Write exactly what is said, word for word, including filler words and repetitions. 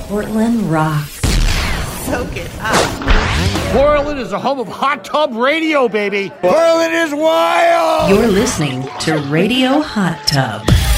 Portland rocks. Soak it up. Portland is the home of hot tub radio, baby. Portland is wild. You're listening to Radio Hot Tub.